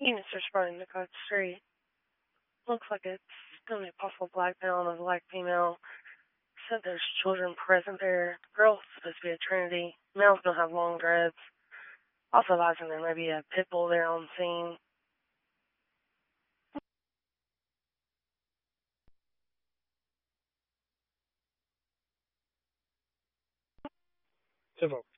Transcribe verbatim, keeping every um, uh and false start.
Units are spotting the code street. Looks like it's going to be a possible blackmail on a black female. Said there's children present there. Girl's supposed to be a Trinity. Male's going to have long dreads. Also advising there may be a pit bull there on scene. Civil.